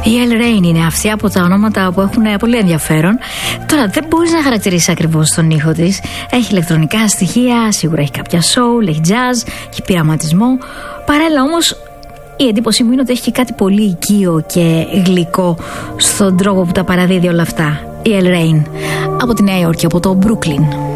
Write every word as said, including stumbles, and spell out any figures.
Η El Rain είναι αυτή από τα ονόματα που έχουν πολύ ενδιαφέρον. Τώρα δεν μπορείς να χαρακτηρίσεις ακριβώς τον ήχο της. Έχει ηλεκτρονικά στοιχεία, σίγουρα έχει κάποια soul, έχει jazz, έχει πειραματισμό. Παράλληλα όμως η εντύπωσή μου είναι ότι έχει και κάτι πολύ οικείο και γλυκό στον τρόπο που τα παραδίδει όλα αυτά. Η El Rain από τη Νέα Υόρκη, από το Brooklyn.